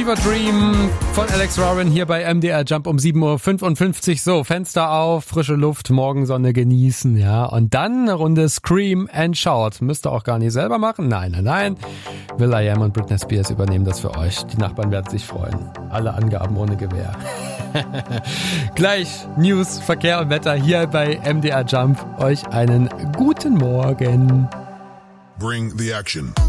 Fever Dream von Alex Warren hier bei MDR Jump um 7.55 Uhr. So, Fenster auf, frische Luft, Morgensonne genießen, ja. Und dann eine Runde Scream and Shout. Müsst ihr auch gar nicht selber machen. Nein. will.i.am und Britney Spears übernehmen das für euch. Die Nachbarn werden sich freuen. Alle Angaben ohne Gewähr. Gleich News, Verkehr und Wetter hier bei MDR Jump. Euch einen guten Morgen. Bring the action.